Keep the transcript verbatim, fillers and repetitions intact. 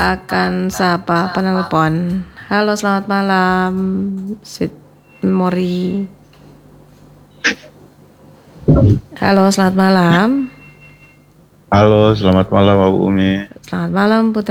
akan sapa penelpon. Halo, selamat malam, Sweet Memory. Halo, selamat malam. Halo, selamat malam, Bu Umi. Selamat malam, Putra.